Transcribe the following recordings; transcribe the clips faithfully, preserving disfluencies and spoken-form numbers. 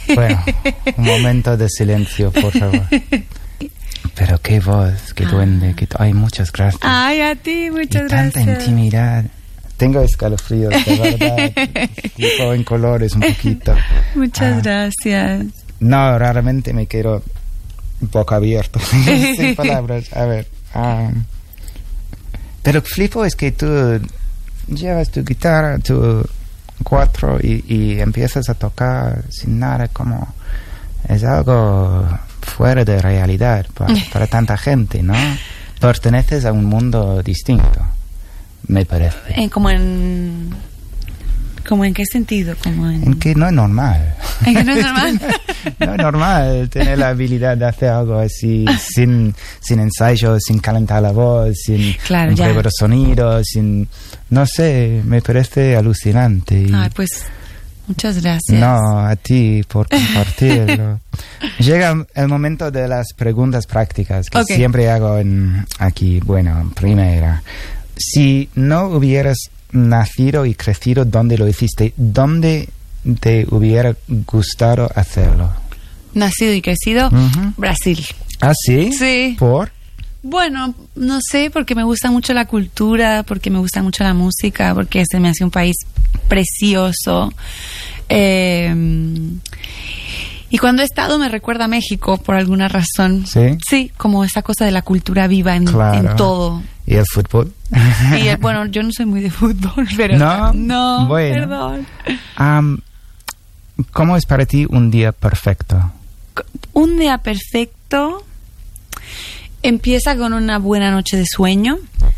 Bueno, un momento de silencio, por favor. Pero qué voz, qué duende, qué... Ay, muchas gracias. Ay, a ti, muchas y gracias. Tanta intimidad. Tengo escalofríos, de verdad. Tipo en colores un poquito. Muchas ah. gracias. No, raramente me quedo un poco abierto. Sin palabras. A ver. Um, pero flipo es que tú llevas tu guitarra, tu cuatro y, y empiezas a tocar sin nada, como... Es algo fuera de realidad para, para tanta gente, ¿no? Perteneces a un mundo distinto, me parece. En, como en... ¿Como en qué sentido? Como en... en que no es normal. ¿En que no es normal? No es normal tener la habilidad de hacer algo así sin, sin ensayo, sin calentar la voz, sin claro, un ya. breve sonido, sin... No sé, me parece alucinante. Y... Ay, pues... Muchas gracias. No, a ti por compartirlo. Llega el momento de las preguntas prácticas que okay. siempre hago en, aquí. Bueno, primera. Si no hubieras nacido y crecido donde lo hiciste, ¿dónde te hubiera gustado hacerlo? Nacido y crecido, uh-huh. Brasil. ¿Ah, sí? Sí. ¿Por? Bueno, no sé, porque me gusta mucho la cultura, porque me gusta mucho la música, porque se me hace un país precioso. Eh, y cuando he estado me recuerda a México por alguna razón. ¿Sí? Sí, como esa cosa de la cultura viva en, claro. en todo. ¿Y el fútbol? Y el, bueno, yo no soy muy de fútbol, pero... No, no bueno. Perdón. Um, ¿Cómo es para ti un día perfecto? Un día perfecto... Empieza con una buena noche de sueño,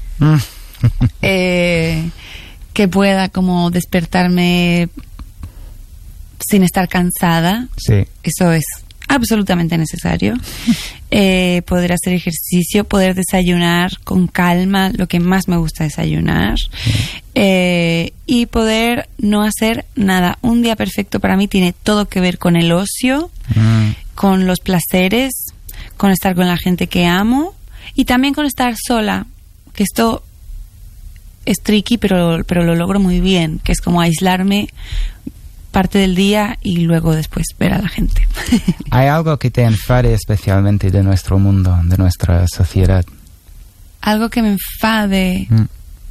eh, que pueda como despertarme sin estar cansada. Sí. Eso es absolutamente necesario. Eh, poder hacer ejercicio, poder desayunar con calma, lo que más me gusta desayunar. Sí. Eh, y poder no hacer nada. Un día perfecto para mí tiene todo que ver con el ocio, mm. con los placeres, con estar con la gente que amo y también con estar sola, que esto es tricky, pero, pero lo logro muy bien, que es como aislarme parte del día y luego después ver a la gente. ¿Hay algo que te enfade especialmente de nuestro mundo, de nuestra sociedad? Algo que me enfade... Mm.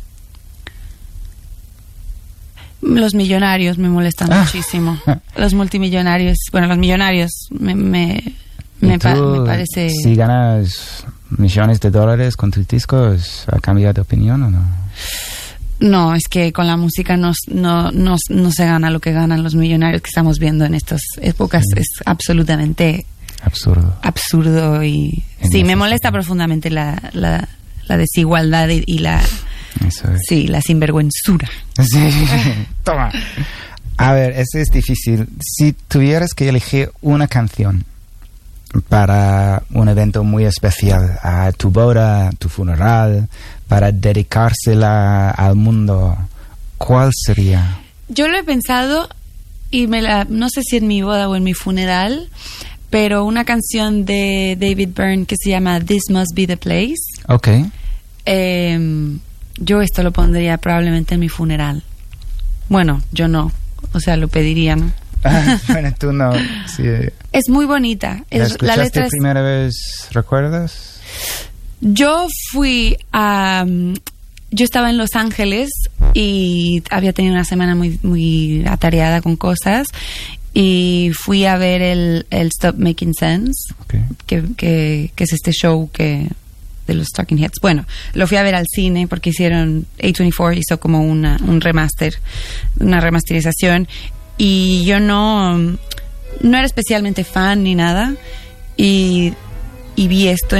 Los millonarios me molestan ah. muchísimo. Los multimillonarios, bueno, los millonarios me... me Me, pa- me parece... Si ganas millones de dólares con tus discos, ¿ha cambiado de opinión o no? No, es que con la música no, no, no, no se gana lo que ganan los millonarios que estamos viendo en estas épocas. Mm. Es absolutamente... Absurdo. Absurdo y... En sí, me molesta sentido. profundamente la, la, la desigualdad y, y la... Eso es. Sí, la sinvergüenzura. Sí, toma. A ver, eso es difícil. Si tuvieras que elegir una canción para un evento muy especial, a tu boda, tu funeral, para dedicársela al mundo, ¿cuál sería? Yo lo he pensado y me la, no sé si en mi boda o en mi funeral, pero una canción de David Byrne que se llama This Must Be the Place. Ok. Eh, yo esto lo pondría probablemente en mi funeral. Bueno, yo no, o sea, lo pediría, ¿no? Ah, bueno, tú no. Sí. Es muy bonita. ¿La es, escuchaste la letra es... primera vez, recuerdas? Yo fui a... Um, yo estaba en Los Ángeles y había tenido una semana muy, muy atareada con cosas y fui a ver el, el Stop Making Sense, okay. que, que, que es este show que de los Talking Heads. Bueno, lo fui a ver al cine porque hicieron... A veinticuatro hizo como una, un remaster, una remasterización. Y yo no, no era especialmente fan ni nada. Y, y vi esto